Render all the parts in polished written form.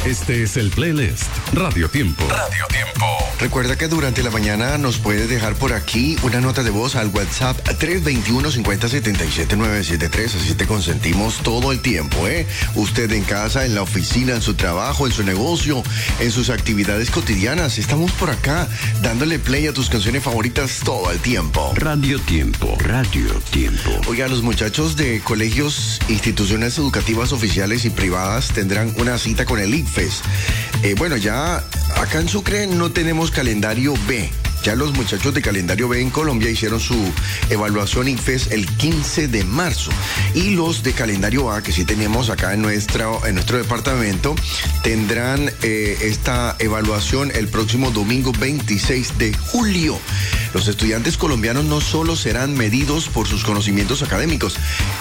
Este es el playlist Radio Tiempo. Radio Tiempo. Recuerda que durante la mañana nos puedes dejar por aquí una nota de voz al WhatsApp 321-5077-973. Así te consentimos todo el tiempo, ¿eh? Usted en casa, en la oficina, en su trabajo, en su negocio, en sus actividades cotidianas. Estamos por acá dándole play a tus canciones favoritas todo el tiempo. Radio Tiempo. Radio Tiempo. Oiga, los muchachos de colegios, instituciones educativas oficiales y privadas tendrán una cita con el ICFES. Bueno, ya acá en Sucre no tenemos calendario B. Ya los muchachos de calendario B en Colombia hicieron su evaluación ICFES el 15 de marzo. Y los de calendario A, que sí tenemos acá en nuestro departamento, tendrán esta evaluación el próximo domingo 26 de julio. Los estudiantes colombianos no solo serán medidos por sus conocimientos académicos.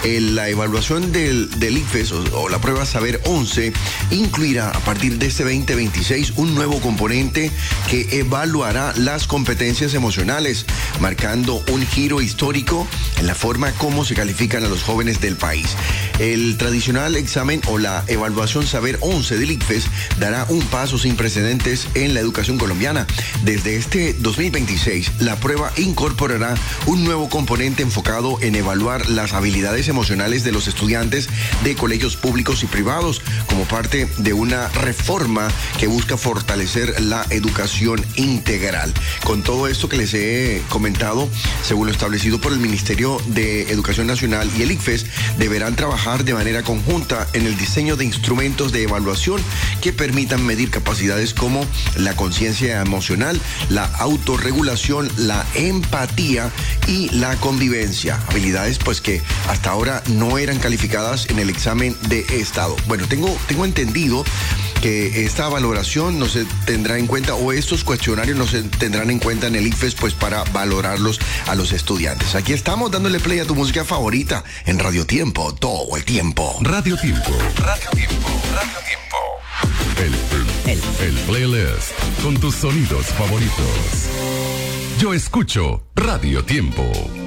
La evaluación del ICFES o la prueba Saber 11 incluirá a partir de este 2026 un nuevo componente que evaluará las competencias emocionales, marcando un giro histórico en la forma como se califican a los jóvenes del país. El tradicional examen o la evaluación Saber 11 del ICFES dará un paso sin precedentes en la educación colombiana. Desde este 2026, la prueba incorporará un nuevo componente enfocado en evaluar las habilidades emocionales de los estudiantes de colegios públicos y privados, como parte de una reforma que busca fortalecer la educación integral. Con todo esto que les he comentado, según lo establecido por el Ministerio de Educación Nacional y el ICFES, deberán trabajar de manera conjunta en el diseño de instrumentos de evaluación que permitan medir capacidades como la conciencia emocional, la autorregulación, la empatía y la convivencia. Habilidades pues que hasta ahora no eran calificadas en el examen de estado. Bueno, tengo entendido que esta valoración no se tendrá en cuenta, o estos cuestionarios no se tendrán en cuenta en el ICFES pues para valorarlos a los estudiantes. Aquí estamos dándole play a tu música favorita en Radio Tiempo, todo el tiempo. Radio Tiempo. Radio Tiempo. Radio Tiempo. El playlist con tus sonidos favoritos. Yo escucho Radio Tiempo.